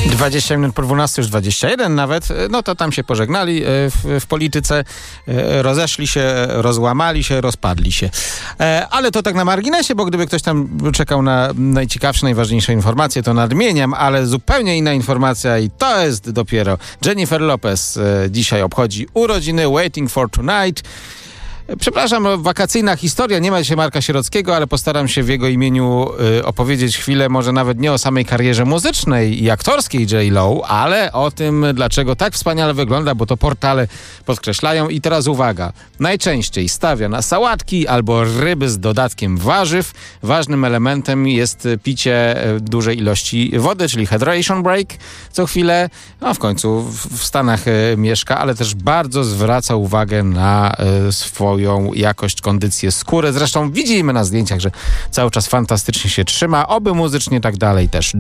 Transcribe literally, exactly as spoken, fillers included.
dwadzieścia minut po dwunastej, już dwadzieścia jeden nawet, no to tam się pożegnali w, w polityce, rozeszli się, rozłamali się, rozpadli się. Ale to tak na marginesie, bo gdyby ktoś tam czekał na najciekawsze, najważniejsze informacje, to nadmieniam, ale zupełnie inna informacja i to jest dopiero Jennifer Lopez dzisiaj obchodzi urodziny, Waiting for Tonight. Przepraszam, wakacyjna historia, nie ma dzisiaj Marka Sierockiego, ale postaram się w jego imieniu y, opowiedzieć chwilę, może nawet nie o samej karierze muzycznej i aktorskiej J Lo, ale o tym, dlaczego tak wspaniale wygląda, bo to portale podkreślają. I teraz uwaga, najczęściej stawia na sałatki albo ryby z dodatkiem warzyw. Ważnym elementem jest picie dużej ilości wody, czyli hydration break co chwilę. No w końcu w, w Stanach y, mieszka, ale też bardzo zwraca uwagę na y, swoją jakość, kondycję skóry. Zresztą widzimy na zdjęciach, że cały czas fantastycznie się trzyma. Oby muzycznie tak dalej też.